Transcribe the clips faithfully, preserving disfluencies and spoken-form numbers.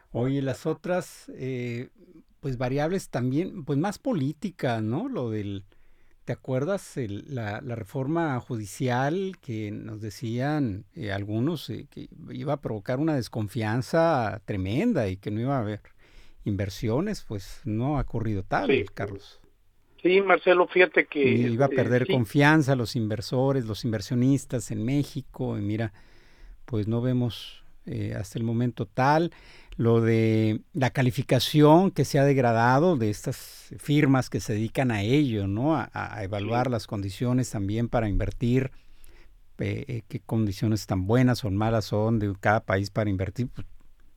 Oye, las otras, eh, pues variables también, pues más políticas, ¿no? Lo del, ¿te acuerdas? El- la, la reforma judicial que nos decían eh, algunos eh, que iba a provocar una desconfianza tremenda y que no iba a haber inversiones, pues no ha ocurrido tal, Sí, Carlos. sí, Marcelo, fíjate que Iba a eh, perder sí, confianza los inversores, los inversionistas en México, y mira, pues no vemos eh, hasta el momento tal. Lo de la calificación que se ha degradado de estas firmas que se dedican a ello, ¿no? A, a evaluar sí, las condiciones también para invertir, eh, eh, qué condiciones tan buenas o malas son de cada país para invertir, pues,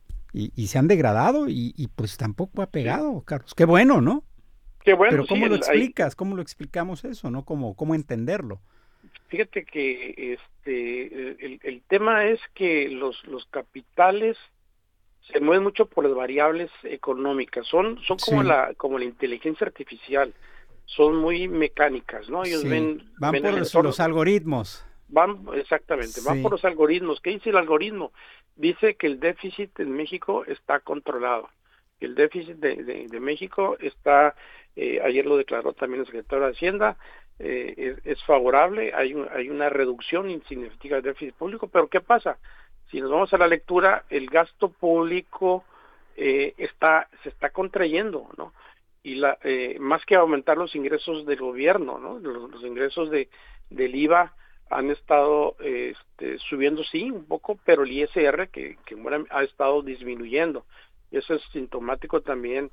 y, y se han degradado y, y, pues tampoco ha sí. pegado, Carlos. Qué bueno, ¿no? Qué Pero bueno, sí, ¿cómo lo el, hay, explicas? ¿Cómo lo explicamos eso, no? ¿Cómo, cómo entenderlo? fíjate que este el, el tema es que los los capitales se mueven mucho por las variables económicas, son son como Sí, la como la inteligencia artificial, son muy mecánicas, ¿no? Ellos sí. ven Van ven por el los, entorno, los algoritmos. van exactamente, van por Sí. los algoritmos. ¿Qué dice el algoritmo? Dice que el déficit en México está controlado, que el déficit de, de, de México está, eh, ayer lo declaró también el secretario de Hacienda, eh, es, es, favorable, hay, un, hay una reducción significativa del déficit público, pero ¿qué pasa? Si nos vamos a la lectura, el gasto público eh, está se está contrayendo, ¿no? Y la, eh, más que aumentar los ingresos del gobierno, ¿no? Los, los ingresos de del I V A han estado este, subiendo, sí, un poco, pero el I S R que, que bueno, ha estado disminuyendo. Y eso es sintomático también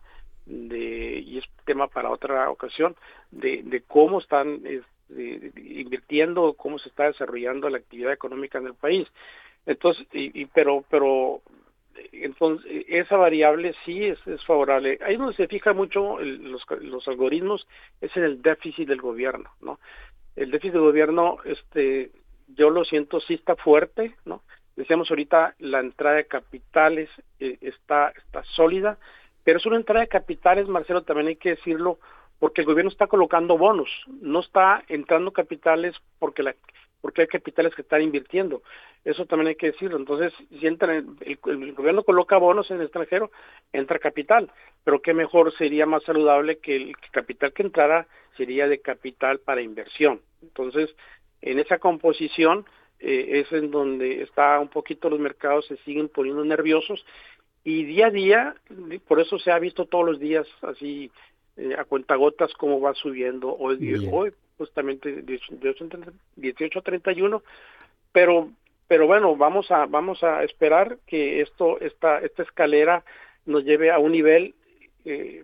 de, y es tema para otra ocasión, de, de cómo están este, invirtiendo, cómo se está desarrollando la actividad económica en el país. Entonces, y, y pero, pero, entonces, esa variable sí es, es favorable. Ahí donde se fija mucho el, los, los algoritmos es en el déficit del gobierno, ¿no? El déficit de gobierno, este, yo lo siento, sí está fuerte, ¿no? Decíamos ahorita, la entrada de capitales eh, está, está sólida, pero es una entrada de capitales, Marcelo, también hay que decirlo, porque el gobierno está colocando bonos, no está entrando capitales porque la porque hay capitales que están invirtiendo. Eso también hay que decirlo. Entonces, si entra el, el, el gobierno coloca bonos en el extranjero, entra capital, pero qué mejor sería más saludable que el capital que entrara sería de capital para inversión. Entonces, en esa composición eh, es en donde está un poquito los mercados se siguen poniendo nerviosos y día a día, por eso se ha visto todos los días así eh, a cuentagotas cómo va subiendo. Hoy, Bien. hoy justamente dieciocho a treinta y uno, pero pero bueno, vamos a vamos a esperar que esto esta esta escalera nos lleve a un nivel eh,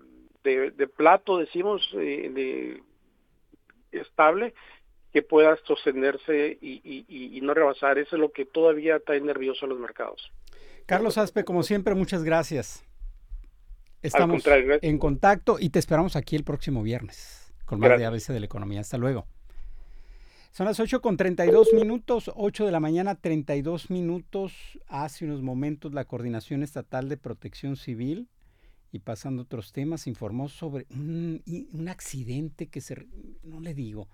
de, de plato, decimos, eh, de estable que pueda sostenerse y, y, y no rebasar. Eso es lo que todavía trae nervioso a los mercados. Carlos Aspe, como siempre, muchas gracias. Al Estamos contrario, en contacto y te esperamos aquí el próximo viernes con más de gracias. A B C de la Economía. Hasta luego. Son las ocho con treinta y dos minutos, ocho de la mañana, treinta y dos minutos. Hace unos momentos la Coordinación Estatal de Protección Civil, y pasando a otros temas, informó sobre un, un accidente que se, no le digo,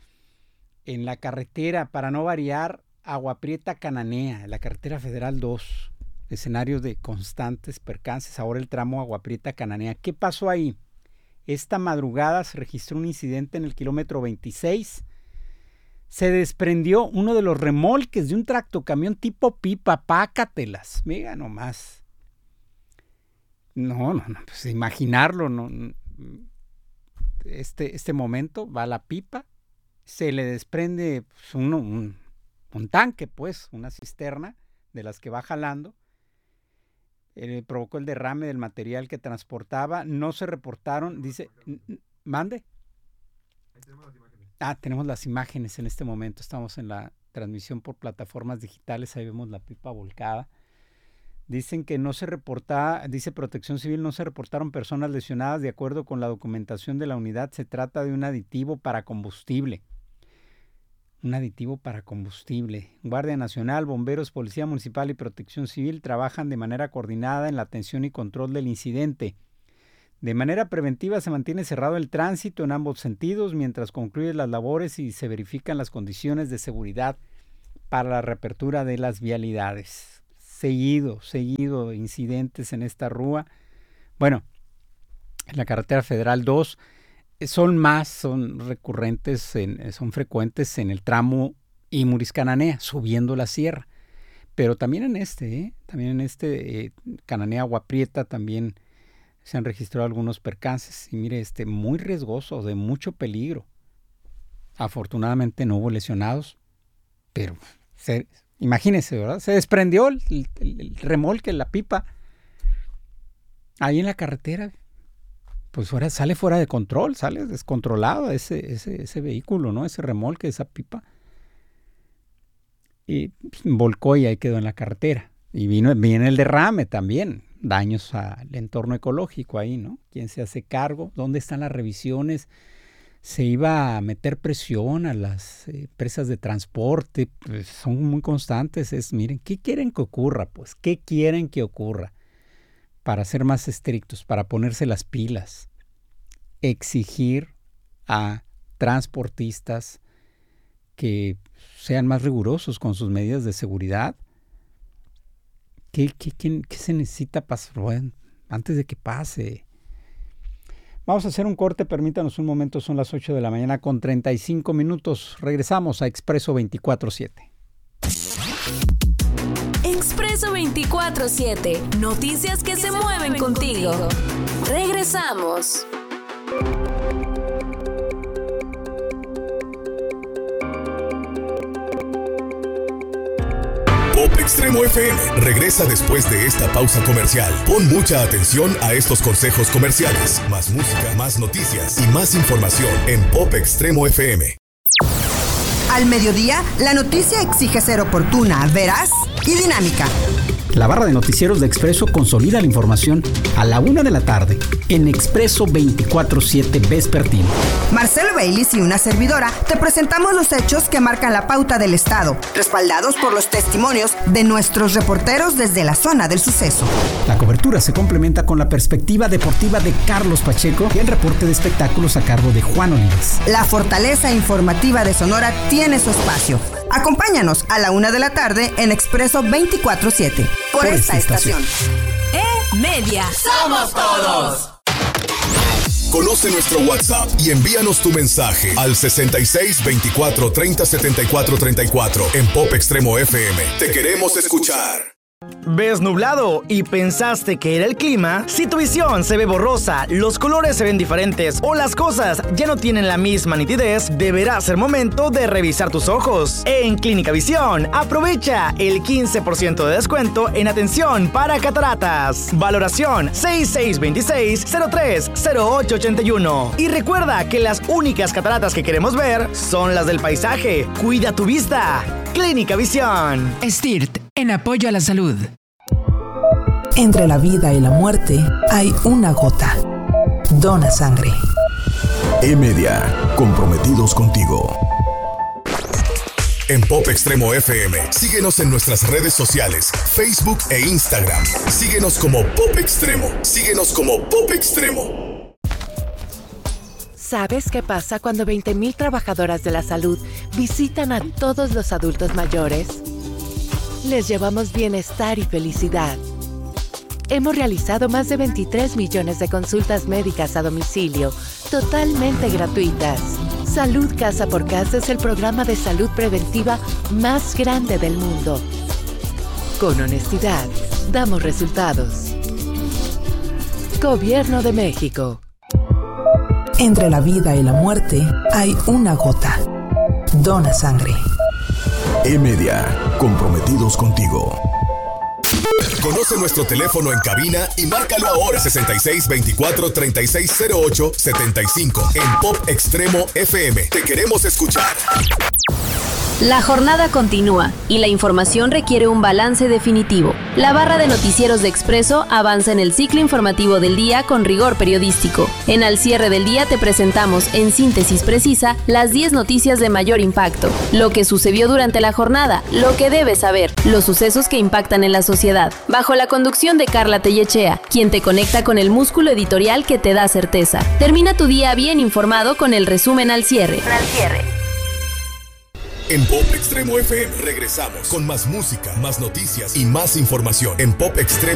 en la carretera, para no variar, Agua Prieta Cananea, la carretera federal dos, escenario de constantes percances, ahora el tramo Agua Prieta Cananea. ¿Qué pasó ahí? Esta madrugada se registró un incidente en el kilómetro veintiséis. Se desprendió uno de los remolques de un tractocamión tipo pipa, pácatelas. Mira nomás. No, no, no, pues imaginarlo, no. Este, este momento va la pipa, se le desprende pues, uno, un, un tanque, pues, una cisterna de las que va jalando. Eh, provocó el derrame del material que transportaba. No se reportaron, dice, mande. Ah, tenemos las imágenes en este momento. Estamos en la transmisión por plataformas digitales. Ahí vemos la pipa volcada. Dicen que no se reporta, dice Protección Civil, no se reportaron personas lesionadas. De acuerdo con la documentación de la unidad, se trata de un aditivo para combustible. Un aditivo para combustible. Guardia Nacional, Bomberos, Policía Municipal y Protección Civil trabajan de manera coordinada en la atención y control del incidente. De manera preventiva se mantiene cerrado el tránsito en ambos sentidos mientras concluyen las labores y se verifican las condiciones de seguridad para la reapertura de las vialidades. seguido, seguido incidentes en esta rúa. Bueno, en la carretera Federal dos son más, son recurrentes, en, son frecuentes en el tramo Imuris-Cananea, subiendo la sierra. Pero también en este, ¿eh? también en este eh, Cananea-Agua Prieta también se han registrado algunos percances. Y mire, este, muy riesgoso, de mucho peligro. Afortunadamente no hubo lesionados, pero se, imagínense, ¿verdad? Se desprendió el, el, el remolque, la pipa, ahí en la carretera. Pues fuera, sale fuera de control, sale descontrolado ese, ese, ese vehículo, ¿no? Ese remolque, esa pipa. Y pues, volcó y ahí quedó en la carretera. Y vino, viene el derrame también, daños al entorno ecológico ahí, ¿no? ¿Quién se hace cargo? ¿Dónde están las revisiones? Se iba a meter presión a las eh, empresas de transporte, pues son muy constantes. Es, miren, ¿qué quieren que ocurra? Pues, ¿qué quieren que ocurra? Para ser más estrictos, para ponerse las pilas, exigir a transportistas que sean más rigurosos con sus medidas de seguridad. ¿Qué, qué, qué, qué se necesita pasar? Bueno, antes de que pase? Vamos a hacer un corte, permítanos un momento, son las ocho de la mañana con treinta y cinco minutos. Regresamos a Expreso veinticuatro siete. Expreso veinticuatro siete, noticias que, que se, se mueven, mueven contigo. contigo. Regresamos. Pop Extremo F M regresa después de esta pausa comercial. Pon mucha atención a estos consejos comerciales. Más música, más noticias y más información en Pop Extremo F M. Al mediodía, la noticia exige ser oportuna, veraz y dinámica. La barra de noticieros de Expreso consolida la información a la una de la tarde en Expreso veinticuatro siete Vespertino. Marcelo Baylis y una servidora te presentamos los hechos que marcan la pauta del Estado, respaldados por los testimonios de nuestros reporteros desde la zona del suceso. La cobertura se complementa con la perspectiva deportiva de Carlos Pacheco y el reporte de espectáculos a cargo de Juan Olives. La fortaleza informativa de Sonora tiene su espacio. Acompáñanos a la una de la tarde en Expreso veinticuatro siete. Por, por esta, esta estación. E-Media. ¡Somos todos! Conoce nuestro WhatsApp y envíanos tu mensaje al sesenta y seis veinticuatro treinta setenta y cuatro treinta y cuatro en Pop Extremo F M. Te queremos escuchar. ¿Ves nublado y pensaste que era el clima? Si tu visión se ve borrosa, los colores se ven diferentes o las cosas ya no tienen la misma nitidez, deberá ser momento de revisar tus ojos. En Clínica Visión, aprovecha el quince por ciento de descuento en atención para cataratas. Valoración seis seis dos seis cero tres cero ocho ocho uno. Y recuerda que las únicas cataratas que queremos ver son las del paisaje. Cuida tu vista. Clínica Visión. S T I R T, en apoyo a la salud. Entre la vida y la muerte hay una gota. Dona sangre. E-Media, comprometidos contigo. En Pop Extremo F M, síguenos en nuestras redes sociales, Facebook e Instagram. Síguenos como Pop Extremo. Síguenos como Pop Extremo. ¿Sabes qué pasa cuando veinte mil trabajadoras de la salud visitan a todos los adultos mayores? Les llevamos bienestar y felicidad. Hemos realizado más de veintitrés millones de consultas médicas a domicilio, totalmente gratuitas. Salud Casa por Casa es el programa de salud preventiva más grande del mundo. Con honestidad, damos resultados. Gobierno de México. Entre la vida y la muerte hay una gota. Dona sangre. E-Media, comprometidos contigo. Conoce nuestro teléfono en cabina y márcalo ahora sesenta y seis veinticuatro treinta y seis cero ocho setenta y cinco en Pop Extremo F M. Te queremos escuchar. La jornada continúa y la información requiere un balance definitivo. La barra de noticieros de Expreso avanza en el ciclo informativo del día con rigor periodístico. En Al Cierre del Día te presentamos en síntesis precisa las diez noticias de mayor impacto, lo que sucedió durante la jornada, lo que debes saber, los sucesos que impactan en la sociedad, bajo la conducción de Carla Tellechea, quien te conecta con el músculo editorial que te da certeza. Termina tu día bien informado con el resumen Al Cierre. Al Cierre. En Pop Extremo F M regresamos con más música, más noticias y más información en Pop Extremo.